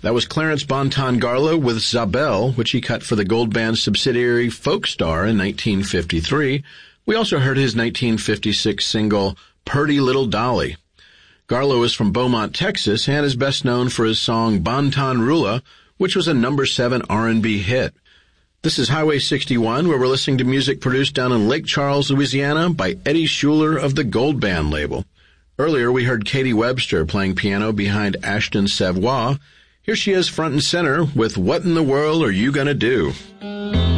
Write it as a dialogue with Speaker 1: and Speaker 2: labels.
Speaker 1: That was Clarence Bonton Garlow with Zabelle, which he cut for the Gold Band subsidiary Folkstar in 1953. We also heard his 1956 single, Purty Little Dolly. Garlow is from Beaumont, Texas, and is best known for his song Bonton Rula, which was a number 7 R&B hit. This is Highway 61, where we're listening to music produced down in Lake Charles, Louisiana, by Eddie Schuler of the Gold Band label. Earlier, we heard Katie Webster playing piano behind Ashton Savoy. Here she is front and center with What in the World Are You Gonna Do?